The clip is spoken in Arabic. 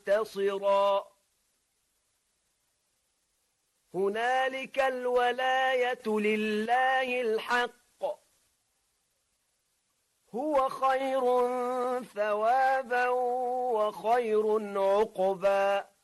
منتصرا هنالك الولاية لله الحق هو خير ثوابا وخير عقبا